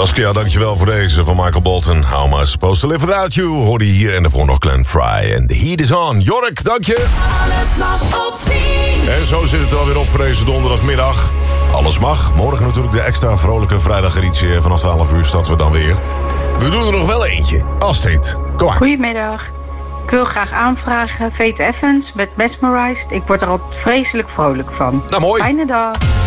Saskia, dankjewel voor deze van Michael Bolton. How am I supposed to live without you? Hoorde je hier en daarvoor nog Glenn Fry. En the heat is on. Jork, dank je. Alles mag op 10. En zo zit het er alweer op voor deze donderdagmiddag. Alles mag. Morgen natuurlijk de extra vrolijke vrijdageditie. Vanaf 12 uur starten we dan weer. We doen er nog wel eentje. Astrid, kom maar. Goedemiddag. Ik wil graag aanvragen Faith Evans met Mesmerized. Ik word er al vreselijk vrolijk van. Nou, mooi. Fijne dag.